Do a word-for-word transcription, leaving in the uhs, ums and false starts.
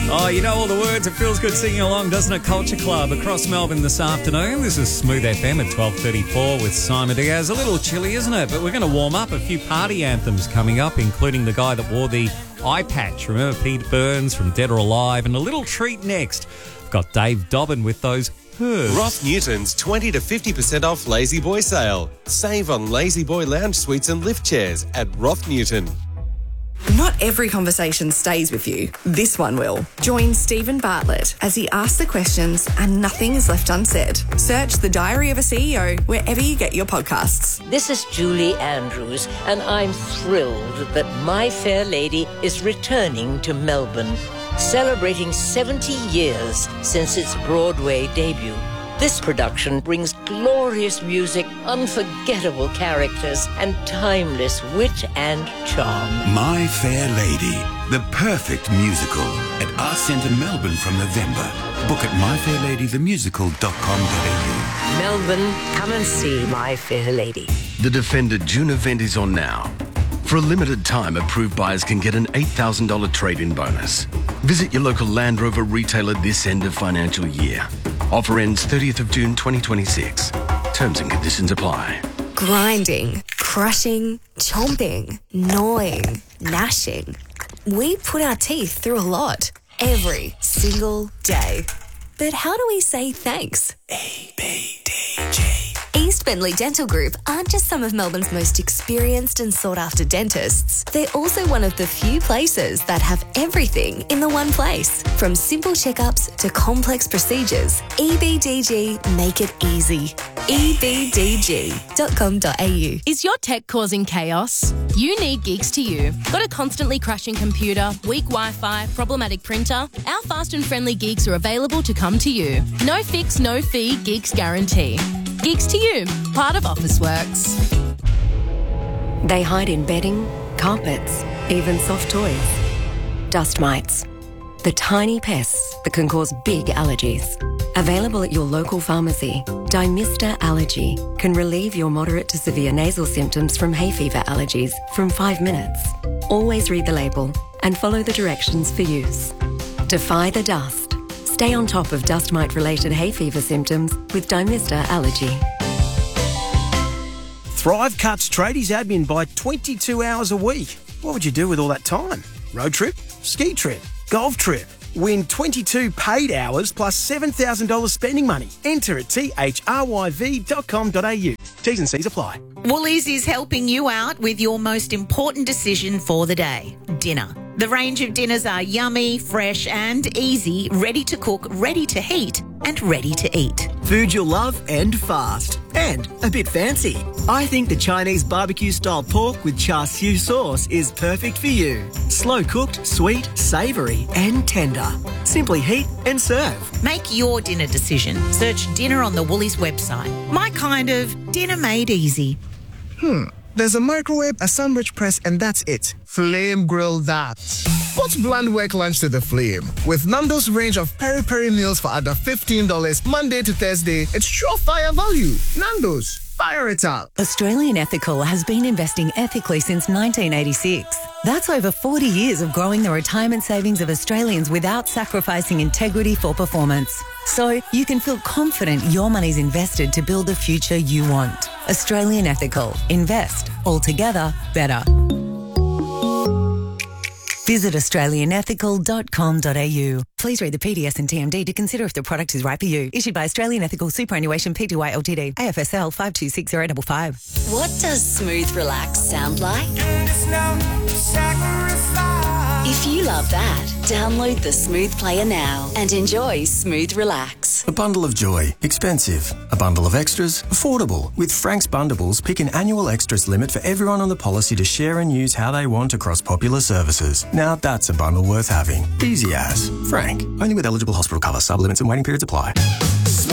Oh, you know all the words. It feels good singing along, doesn't it? Culture Club across Melbourne this afternoon. This is Smooth F M at twelve thirty-four with Simon Diaz. A little chilly, isn't it? But we're going to warm up. A few party anthems coming up, including the guy that wore the eye patch. Remember Pete Burns from Dead or Alive? And a little treat next. I've got Dave Dobbin with those herbs. Roth Newton's twenty to fifty percent off Lazy Boy sale. Save on Lazy Boy lounge suites and lift chairs at Roth Newton. Not every conversation stays with you. This one will. Join Stephen Bartlett as he asks the questions and nothing is left unsaid. Search The Diary of a C E O wherever you get your podcasts. This is Julie Andrews, and I'm thrilled that My Fair Lady is returning to Melbourne, celebrating seventy years since its Broadway debut. This production brings glorious music, unforgettable characters, and timeless wit and charm. My Fair Lady, the perfect musical at Arts Centre Melbourne from November. Book at my fair lady the musical dot com dot a u. Melbourne, come and see My Fair Lady. The Defender June event is on now. For a limited time, approved buyers can get an eight thousand dollars trade-in bonus. Visit your local Land Rover retailer this end of financial year. Offer ends thirtieth of June twenty twenty-six. Terms and conditions apply. Grinding, crushing, chomping, gnawing, gnashing. We put our teeth through a lot every single day. But how do we say thanks? A B D G. East Bentley Dental Group aren't just some of Melbourne's most experienced and sought-after dentists. They're also one of the few places that have everything in the one place. From simple checkups to complex procedures, E B D G make it easy. e b d g dot com dot a u. Is your tech causing chaos? You need Geeks to You. Got a constantly crashing computer, weak Wi-Fi, problematic printer? Our fast and friendly Geeks are available to come to you. No fix, no fee, Geeks guarantee. Geeks to You, part of Officeworks. They hide in bedding, carpets, even soft toys. Dust mites. The tiny pests that can cause big allergies. Available at your local pharmacy, Dymista Allergy can relieve your moderate to severe nasal symptoms from hay fever allergies from five minutes. Always read the label and follow the directions for use. Defy the dust. Stay on top of dust mite-related hay fever symptoms with Dymista Allergy. Thrive cuts tradies admin by twenty-two hours a week. What would you do with all that time? Road trip? Ski trip? Golf trip? Win twenty-two paid hours plus seven thousand dollars spending money. Enter at t h r y v dot com dot a u. T's and C's apply. Woolies is helping you out with your most important decision for the day, dinner. The range of dinners are yummy, fresh and easy, ready to cook, ready to heat and ready to eat. Food you'll love and fast. And a bit fancy. I think the Chinese barbecue-style pork with char siu sauce is perfect for you. Slow-cooked, sweet, savoury and tender. Simply heat and serve. Make your dinner decision. Search dinner on the Woolies website. My kind of dinner made easy. Hmm. There's a microwave, a sandwich press, and that's it. Flame grill that. Put bland work lunch to the flame. With Nando's range of peri-peri meals for under fifteen dollars Monday to Thursday, it's surefire value. Nando's, fire it up. Australian Ethical has been investing ethically since nineteen eighty-six. That's over forty years of growing the retirement savings of Australians without sacrificing integrity for performance. So you can feel confident your money's invested to build the future you want. Australian Ethical. Invest. Altogether better. Visit australian ethical dot com dot a u. Please read the P D S and T M D to consider if the product is right for you. Issued by Australian Ethical Superannuation Pty Ltd. A F S L five two six zero five five. What does smooth relax sound like? If you love that, download the Smooth Player now and enjoy Smooth Relax. A bundle of joy. Expensive. A bundle of extras. Affordable. With Frank's Bundables, pick an annual extras limit for everyone on the policy to share and use how they want across popular services. Now that's a bundle worth having. Easy as. Frank. Only with eligible hospital cover. Sublimits and waiting periods apply.